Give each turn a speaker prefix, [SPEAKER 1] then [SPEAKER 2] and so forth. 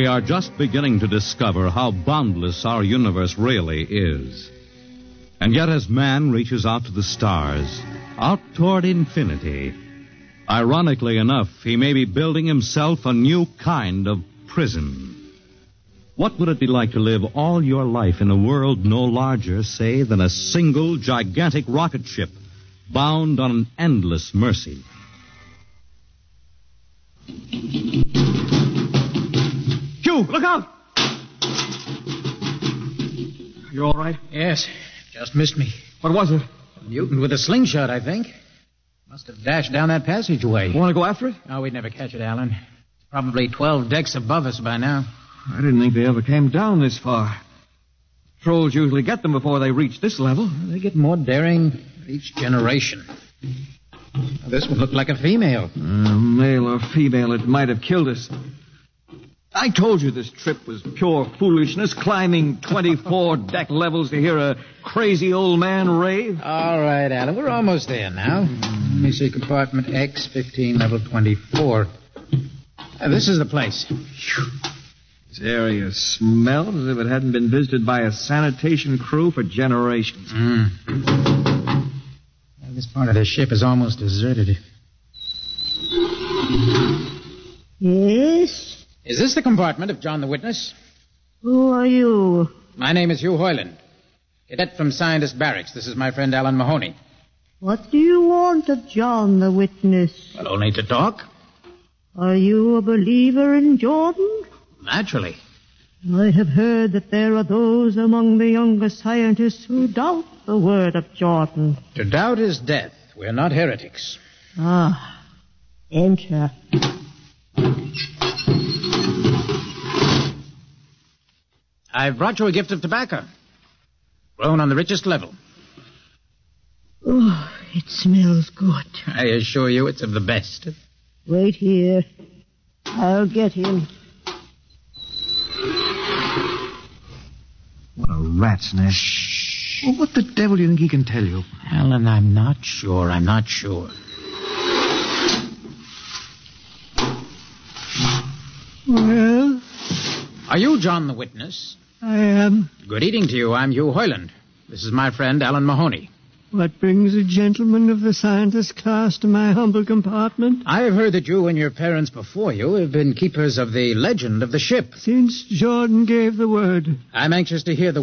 [SPEAKER 1] We are just beginning to discover how boundless our universe really is. And yet as man reaches out to the stars, out toward infinity, ironically enough, he may be building himself a new kind of prison. What would it be like to live all your life in a world no larger, say, than a single gigantic rocket ship bound on an endless mercy?
[SPEAKER 2] Hugh, look out! You all right?
[SPEAKER 3] Yes, just missed me.
[SPEAKER 2] What was it?
[SPEAKER 3] A mutant with a slingshot, I think. Must have dashed down that passageway.
[SPEAKER 2] Want to go after it?
[SPEAKER 3] No, we'd never catch it, Alan. It's probably 12 decks above us by now.
[SPEAKER 2] I didn't think they ever came down this far. Trolls usually get them before they reach this level.
[SPEAKER 3] They get more daring each generation. Now, this one looked like a female.
[SPEAKER 2] Male or female, it might have killed us. I told you this trip was pure foolishness, climbing 24 deck levels to hear a crazy old man rave.
[SPEAKER 3] All right, Alan, we're almost there now. Let me see, compartment X, 15, level 24. This is the place.
[SPEAKER 2] This area smelled as if it hadn't been visited by a sanitation crew for generations.
[SPEAKER 3] Well, this part of the ship is almost deserted.
[SPEAKER 4] Yes?
[SPEAKER 3] Is this the compartment of John the Witness?
[SPEAKER 4] Who are you?
[SPEAKER 3] My name is Hugh Hoyland, cadet from Scientist Barracks. This is my friend Alan Mahoney.
[SPEAKER 4] What do you want of John the Witness?
[SPEAKER 3] Well, only to talk.
[SPEAKER 4] Are you a believer in Jordan?
[SPEAKER 3] Naturally.
[SPEAKER 4] I have heard that there are those among the younger scientists who doubt the word of Jordan.
[SPEAKER 3] To doubt is death. We're not heretics.
[SPEAKER 4] Ah, enter.
[SPEAKER 3] I've brought you a gift of tobacco. Grown on the richest level.
[SPEAKER 4] Oh, it smells good.
[SPEAKER 3] I assure you it's of the best.
[SPEAKER 4] Wait here. I'll get him.
[SPEAKER 2] What a rat's nest. Shh. Well, what the devil do you think he can tell you?
[SPEAKER 3] Alan, I'm not sure.
[SPEAKER 4] Well?
[SPEAKER 3] Are you John the Witness?
[SPEAKER 4] I am.
[SPEAKER 3] Good evening to you. I'm Hugh Hoyland. This is my friend Alan Mahoney.
[SPEAKER 4] What brings a gentleman of the scientist class to my humble compartment?
[SPEAKER 3] I have heard that you and your parents before you have been keepers of the legend of the ship.
[SPEAKER 4] Since Jordan gave the word.
[SPEAKER 3] I'm anxious to hear the